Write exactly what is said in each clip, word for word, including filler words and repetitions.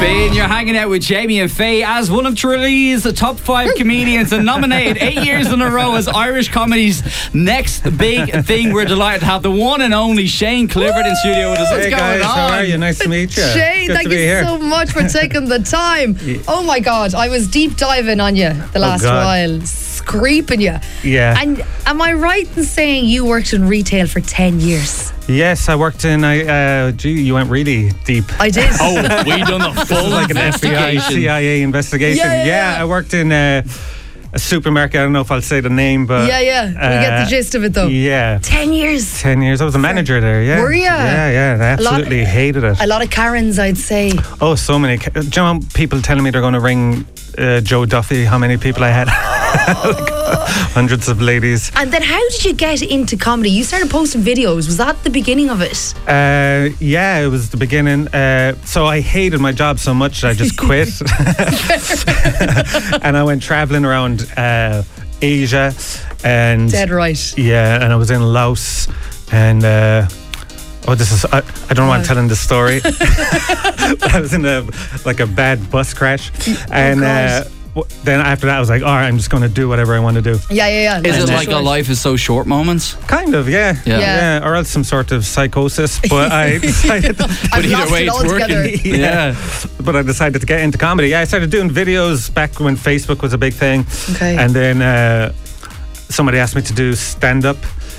Spin, you're hanging out with Jamie and Faye as one of Tralee's top five comedians and nominated eight years in a row as Irish comedy's next big thing. We're delighted to have the one and only Shane Clifford in studio with us. What's hey going guys, on? How are you? Nice to meet you. Shane, Good thank to you be here. so much for taking the time. Yeah. Oh my God, I was deep diving on you the last God. while, scraping you. Yeah. And am I right in saying you worked in retail for ten years? Yes, I worked in. I uh, gee, you went really deep. I did. Oh, we done a full like an F B I, investigation. C I A investigation. Yeah, yeah, yeah. I worked in uh, a supermarket. I don't know if I'll say the name, but yeah, yeah. We get uh, the gist of it though. Yeah. Ten years. Ten years. I was a manager there. Yeah. Were ya? Yeah, yeah. I A lot- absolutely hated it. A lot of Karens, I'd say. Oh, so many. Do you know people telling me they're going to ring uh, Joe Duffy? How many people I had? Like, hundreds of ladies. And then how did you get into comedy? You started posting videos. Was that the beginning of it? Uh, yeah, it was the beginning. Uh, so I hated my job so much that I just quit. And I went traveling around uh, Asia. And Dead right. yeah, and I was in Laos. And uh, oh, this is, I, I don't know why I'm telling this story. I was in a like a bad bus crash. And uh, God. w- then after that I was like, all right, I'm just going to do whatever I want to do. Yeah, yeah, yeah. Is it That's like a right. life is so short moments? Kind of, yeah. Yeah. Yeah. Or else some sort of psychosis. But I decided I've But either lost way, it it's altogether. working. Yeah. but I decided to get into comedy. Yeah, I started doing videos back when Facebook was a big thing. Okay. And then uh, somebody asked me to do stand-up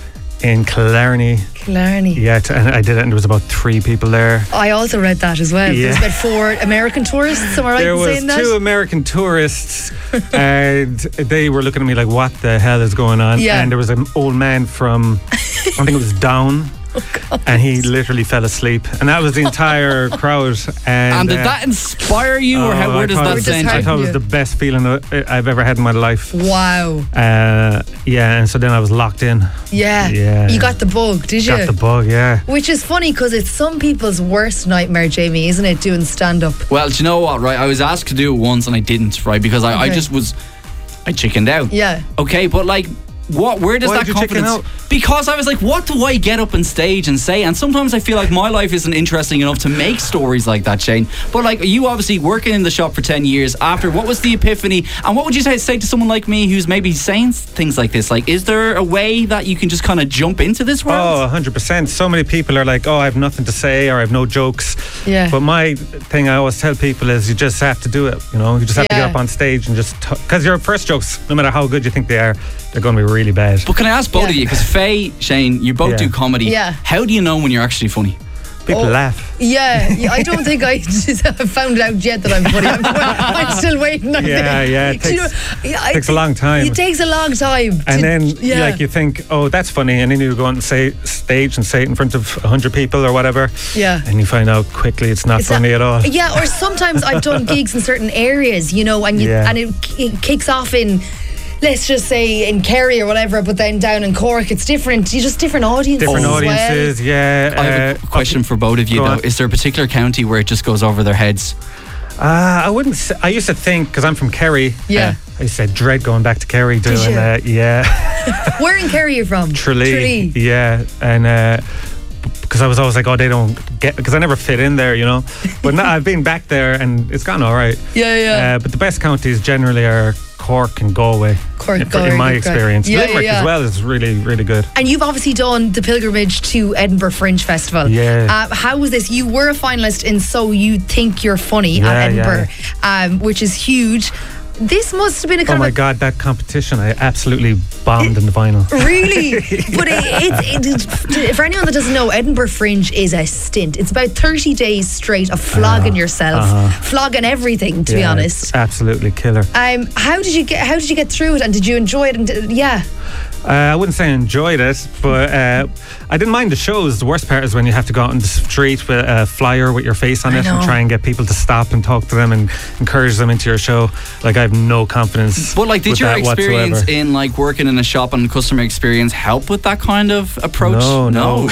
in Killarney. Killarney. Yeah, t- and I did it, and there was about three people there. I also read that as well. Yeah. There's about four American tourists. Am I right There in was saying that? two American tourists, and they were looking at me like, "What the hell is going on?" Yeah. And there was an old man from, I think it was Down. And he literally fell asleep, and that was the entire crowd. And, And did uh, that inspire you, or oh, how, I where does thought it that was- send I you? thought it was you? the best feeling I- I've ever had in my life. Wow. Uh, yeah, and so then I was locked in. Yeah. Yeah. You got the bug, did you? Got the bug, yeah. Which is funny because it's some people's worst nightmare, Jamie, isn't it? Doing stand up. Well, do you know what, right? I was asked to do it once and I didn't, right? Because I, I Okay. just was, I chickened out. Yeah. Okay, but like, what? Where does Why that did you chicken confidence? out? Because I was like, what do I get up on stage and say? And sometimes I feel like my life isn't interesting enough to make stories like that, Shane. But like, you obviously working in the shop for ten years. After, what was the epiphany? And what would you say, say to someone like me who's maybe saying things like this? Like, is there a way that you can just kind of jump into this world? Oh, one hundred percent. So many people are like, oh, I have nothing to say, or I have no jokes. Yeah. But my thing I always tell people is you just have to do it. You know, you just have to Yeah. get up on stage and just, because your first jokes, no matter how good you think they are, they're going to be really bad. But can I ask both Yeah. of you? Because Faye, Shane, you both Yeah. do comedy. Yeah. How do you know when you're actually funny? People Oh. laugh. Yeah. yeah, I don't think I just found out yet that I'm funny. I'm, I'm still waiting. I Yeah, think. yeah, it Do you know- takes- yeah, I takes a think long time. It takes a long time. to- And then, yeah. like, you think, oh, that's funny. And then you go on and say stage and say it in front of one hundred people or whatever. Yeah. And you find out quickly it's not It's funny not- at all. Yeah, or sometimes I've done gigs in certain areas, you know, and you, Yeah. and it, it kicks off in, let's just say in Kerry or whatever, but then down in Cork it's different. You just different audiences. Different as audiences, yeah. I have a uh, question for both of you, go though. on. Is there a particular county where it just goes over their heads? Uh, I wouldn't say, I used to think, because I'm from Kerry. Yeah. uh, I used to dread going back to Kerry doing you? that. Yeah. Where in Kerry are you from? Tralee. Tralee. Yeah. And uh, because I was always like, oh, they don't get, because I never fit in there, you know. But no, I've been back there and it's gone all right. Yeah, yeah. Uh, but the best counties generally are Cork and Galway. Cork, in, Galway, in my good crack. experience. Yeah, yeah, Limerick yeah. as well is really, really good. And you've obviously done the pilgrimage to Edinburgh Fringe Festival. Yeah. Uh, how was this? You were a finalist in So You Think You're Funny Yeah, at yeah, Edinburgh, Um, which is huge. This must have been a Oh kind my of a God, that competition, I absolutely bombed in the final. Really? But it, it, it, for anyone that doesn't know, Edinburgh Fringe is a stint. It's about thirty days straight of flogging yourself, uh-huh. flogging everything, to be Yeah, honest. it's absolutely killer. Um, how did you get? How did you get through it? And did you enjoy it? And did, yeah, Uh, I wouldn't say I enjoyed it, but uh, I didn't mind the shows. The worst part is when you have to go out on the street with a flyer with your face on I it and know. try and get people to stop and talk to them and encourage them into your show. Like, I have no confidence. But like, did with your that experience whatsoever. in like working in a shop and customer experience help with that kind of approach? No, no.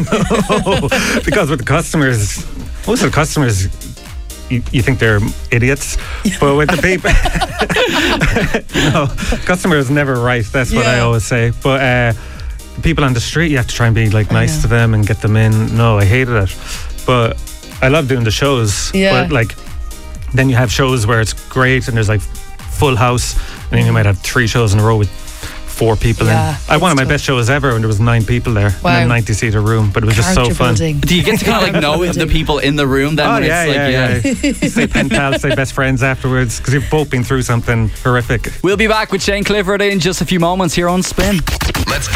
No. Because with the customers, most of the customers, you, you think they're idiots, but with the people, you know, customers never right. That's what I Yeah. always say. But uh, the people on the street, you have to try and be like nice know. to them and get them in. No, I hated it, but I love doing the shows. Yeah. But like, Then you have shows where it's great and there's like full house, and then you might have three shows in a row with four people Yeah, in. I had one of my tough. best shows ever when there was nine people there Wow. in a ninety seater room, but it was just so Character fun. building. Do you get to kind of like know the people in the room then? Oh when yeah, it's like, yeah, yeah. Stay pen pals, stay best friends afterwards because you've both been through something horrific. We'll be back with Shane Clifford in just a few moments here on Spin. Let's go.